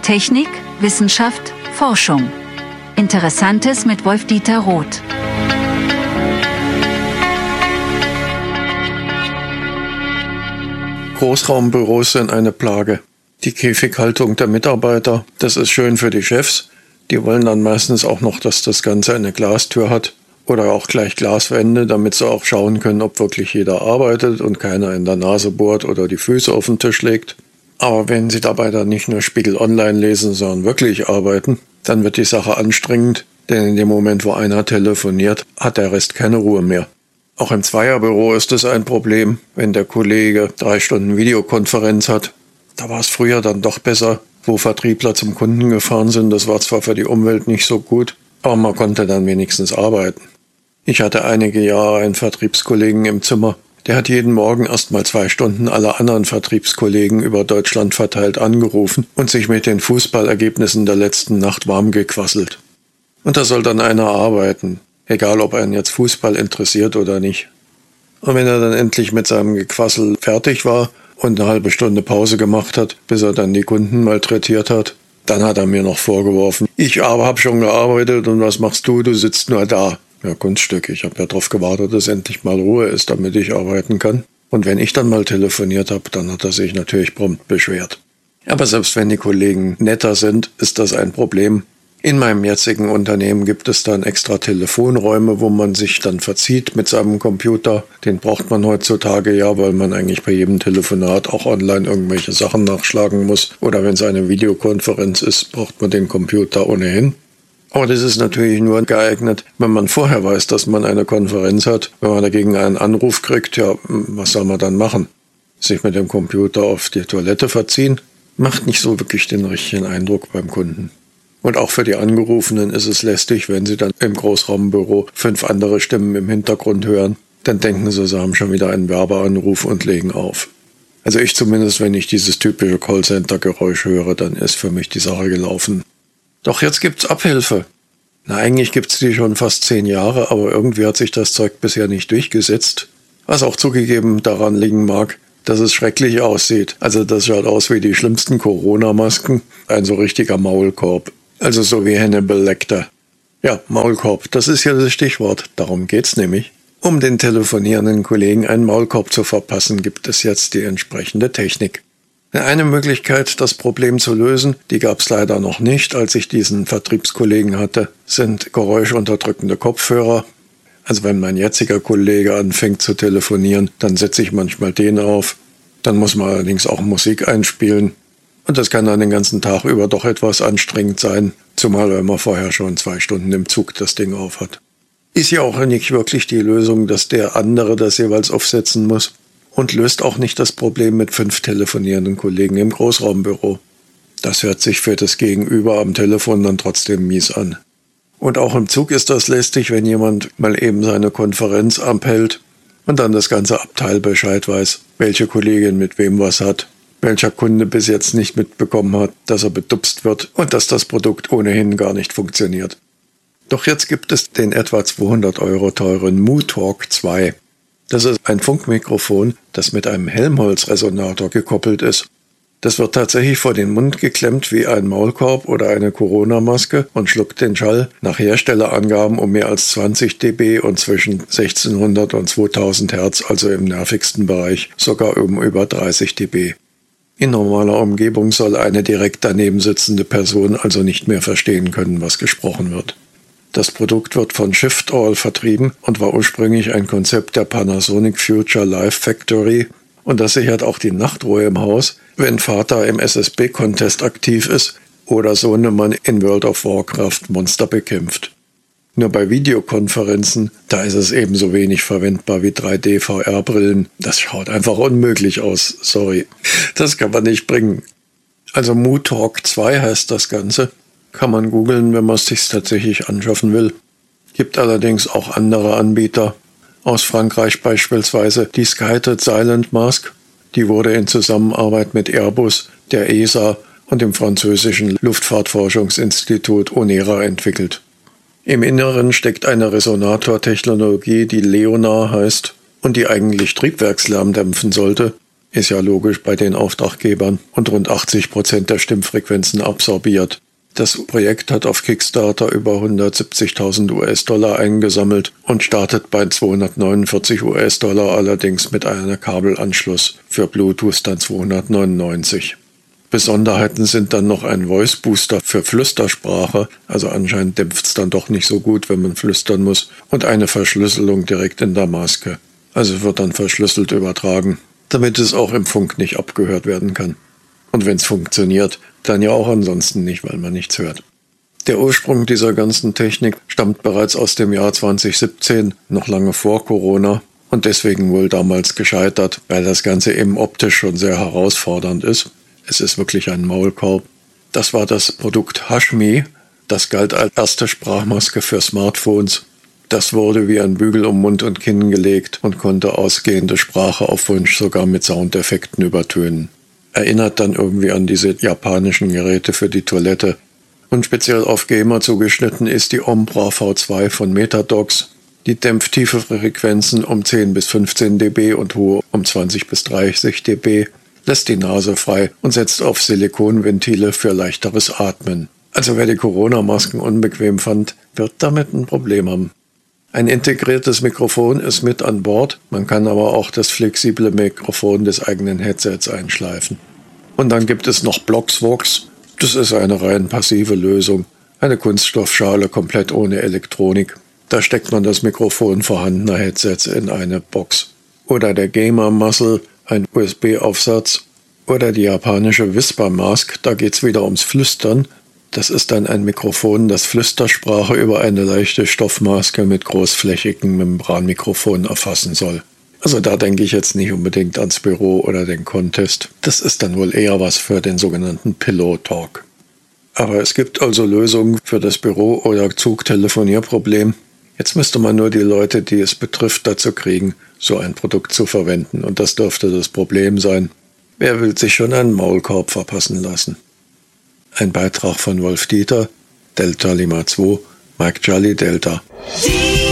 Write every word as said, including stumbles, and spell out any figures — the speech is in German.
Technik, Wissenschaft, Forschung. Interessantes mit Wolf-Dieter Roth. Großraumbüros sind eine Plage. Die Käfighaltung der Mitarbeiter, das ist schön für die Chefs. Die wollen dann meistens auch noch, dass das Ganze eine Glastür hat oder auch gleich Glaswände, damit sie auch schauen können, ob wirklich jeder arbeitet und keiner in der Nase bohrt oder die Füße auf den Tisch legt. Aber wenn sie dabei dann nicht nur Spiegel Online lesen, sondern wirklich arbeiten, dann wird die Sache anstrengend, denn in dem Moment, wo einer telefoniert, hat der Rest keine Ruhe mehr. Auch im Zweierbüro ist es ein Problem, wenn der Kollege drei Stunden Videokonferenz hat. Da war es früher dann doch besser, wo Vertriebler zum Kunden gefahren sind. Das war zwar für die Umwelt nicht so gut, aber man konnte dann wenigstens arbeiten. Ich hatte einige Jahre einen Vertriebskollegen im Zimmer. Der hat jeden Morgen erst mal zwei Stunden alle anderen Vertriebskollegen über Deutschland verteilt angerufen und sich mit den Fußballergebnissen der letzten Nacht warm gequasselt. Und da soll dann einer arbeiten, egal ob einen jetzt Fußball interessiert oder nicht. Und wenn er dann endlich mit seinem Gequassel fertig war und eine halbe Stunde Pause gemacht hat, bis er dann die Kunden malträtiert hat, dann hat er mir noch vorgeworfen, ich aber habe schon gearbeitet und was machst du, du sitzt nur da. Ja, Kunststück, ich habe ja darauf gewartet, dass endlich mal Ruhe ist, damit ich arbeiten kann. Und wenn ich dann mal telefoniert habe, dann hat er sich natürlich prompt beschwert. Aber selbst wenn die Kollegen netter sind, ist das ein Problem. In meinem jetzigen Unternehmen gibt es dann extra Telefonräume, wo man sich dann verzieht mit seinem Computer. Den braucht man heutzutage ja, weil man eigentlich bei jedem Telefonat auch online irgendwelche Sachen nachschlagen muss. Oder wenn es eine Videokonferenz ist, braucht man den Computer ohnehin. Aber das ist natürlich nur geeignet, wenn man vorher weiß, dass man eine Konferenz hat. Wenn man dagegen einen Anruf kriegt, ja, was soll man dann machen? Sich mit dem Computer auf die Toilette verziehen? Macht nicht so wirklich den richtigen Eindruck beim Kunden. Und auch für die Angerufenen ist es lästig, wenn sie dann im Großraumbüro fünf andere Stimmen im Hintergrund hören. Dann denken sie, sie haben schon wieder einen Werbeanruf und legen auf. Also ich zumindest, wenn ich dieses typische Callcenter-Geräusch höre, dann ist für mich die Sache gelaufen. Doch jetzt gibt's Abhilfe. Na, eigentlich gibt's die schon fast zehn Jahre, aber irgendwie hat sich das Zeug bisher nicht durchgesetzt. Was auch zugegeben daran liegen mag, dass es schrecklich aussieht. Also das schaut aus wie die schlimmsten Corona-Masken. Ein so richtiger Maulkorb. Also so wie Hannibal Lecter. Ja, Maulkorb, das ist ja das Stichwort. Darum geht's nämlich. Um den telefonierenden Kollegen einen Maulkorb zu verpassen, gibt es jetzt die entsprechende Technik. Eine Möglichkeit, das Problem zu lösen, die gab es leider noch nicht, als ich diesen Vertriebskollegen hatte, sind geräuschunterdrückende Kopfhörer. Also wenn mein jetziger Kollege anfängt zu telefonieren, dann setze ich manchmal den auf. Dann muss man allerdings auch Musik einspielen. Und das kann dann den ganzen Tag über doch etwas anstrengend sein, zumal wenn man vorher schon zwei Stunden im Zug das Ding auf hat. Ist ja auch nicht wirklich die Lösung, dass der andere das jeweils aufsetzen muss. Und löst auch nicht das Problem mit fünf telefonierenden Kollegen im Großraumbüro. Das hört sich für das Gegenüber am Telefon dann trotzdem mies an. Und auch im Zug ist das lästig, wenn jemand mal eben seine Konferenz abhält und dann das ganze Abteil Bescheid weiß, welche Kollegin mit wem was hat, welcher Kunde bis jetzt nicht mitbekommen hat, dass er bedupst wird und dass das Produkt ohnehin gar nicht funktioniert. Doch jetzt gibt es den etwa zweihundert Euro teuren MooTalk zwei. Das ist ein Funkmikrofon, das mit einem Helmholtz-Resonator gekoppelt ist. Das wird tatsächlich vor den Mund geklemmt wie ein Maulkorb oder eine Corona-Maske und schluckt den Schall nach Herstellerangaben um mehr als zwanzig Dezibel und zwischen sechzehnhundert und zweitausend Hertz, also im nervigsten Bereich, sogar um über dreißig Dezibel. In normaler Umgebung soll eine direkt daneben sitzende Person also nicht mehr verstehen können, was gesprochen wird. Das Produkt wird von Shift-All vertrieben und war ursprünglich ein Konzept der Panasonic Future Life Factory und das sichert auch die Nachtruhe im Haus, wenn Vater im S S B-Contest aktiv ist oder Sohnemann in World of Warcraft Monster bekämpft. Nur bei Videokonferenzen, da ist es ebenso wenig verwendbar wie drei D V R-Brillen. Das schaut einfach unmöglich aus, sorry. Das kann man nicht bringen. Also MooTalk zwei heißt das Ganze. Kann man googeln, wenn man es sich tatsächlich anschaffen will. Gibt allerdings auch andere Anbieter. Aus Frankreich beispielsweise die Skyted Silent Mask. Die wurde in Zusammenarbeit mit Airbus, der E S A und dem französischen Luftfahrtforschungsinstitut ONERA entwickelt. Im Inneren steckt eine Resonatortechnologie, die Leonard heißt und die eigentlich Triebwerkslärm dämpfen sollte. Ist ja logisch bei den Auftraggebern, und rund achtzig Prozent der Stimmfrequenzen absorbiert. Das Projekt hat auf Kickstarter über hundertsiebzigtausend US-Dollar eingesammelt und startet bei zweihundertneunundvierzig US-Dollar, allerdings mit einem Kabelanschluss, für Bluetooth dann zweihundertneunundneunzig. Besonderheiten sind dann noch ein Voice Booster für Flüstersprache, also anscheinend dämpft es dann doch nicht so gut, wenn man flüstern muss, und eine Verschlüsselung direkt in der Maske. Also wird dann verschlüsselt übertragen, damit es auch im Funk nicht abgehört werden kann. Und wenn es funktioniert, dann ja auch ansonsten nicht, weil man nichts hört. Der Ursprung dieser ganzen Technik stammt bereits aus dem Jahr zwanzig siebzehn, noch lange vor Corona, und deswegen wohl damals gescheitert, weil das Ganze eben optisch schon sehr herausfordernd ist. Es ist wirklich ein Maulkorb. Das war das Produkt Hushme, das galt als erste Sprachmaske für Smartphones. Das wurde wie ein Bügel um Mund und Kinn gelegt und konnte ausgehende Sprache auf Wunsch sogar mit Soundeffekten übertönen. Erinnert dann irgendwie an diese japanischen Geräte für die Toilette. Und speziell auf Gamer zugeschnitten ist die Ombra V zwei von Metadox. Die dämpft tiefe Frequenzen um zehn bis fünfzehn dB und hohe um zwanzig bis dreißig dB, lässt die Nase frei und setzt auf Silikonventile für leichteres Atmen. Also wer die Corona-Masken unbequem fand, wird damit ein Problem haben. Ein integriertes Mikrofon ist mit an Bord, man kann aber auch das flexible Mikrofon des eigenen Headsets einschleifen. Und dann gibt es noch Bloxvox, das ist eine rein passive Lösung, eine Kunststoffschale komplett ohne Elektronik. Da steckt man das Mikrofon vorhandener Headsets in eine Box. Oder der Gamer Muscle, ein U S B-Aufsatz. Oder die japanische Whisper Mask, da geht's wieder ums Flüstern. Das ist dann ein Mikrofon, das Flüstersprache über eine leichte Stoffmaske mit großflächigen Membranmikrofon erfassen soll. Also da denke ich jetzt nicht unbedingt ans Büro oder den Contest. Das ist dann wohl eher was für den sogenannten Pillow Talk. Aber es gibt also Lösungen für das Büro- oder Zugtelefonierproblem. Jetzt müsste man nur die Leute, die es betrifft, dazu kriegen, so ein Produkt zu verwenden. Und das dürfte das Problem sein. Wer will sich schon einen Maulkorb verpassen lassen? Ein Beitrag von Wolf Dieter, Delta Lima zwei, Mike Charlie Delta.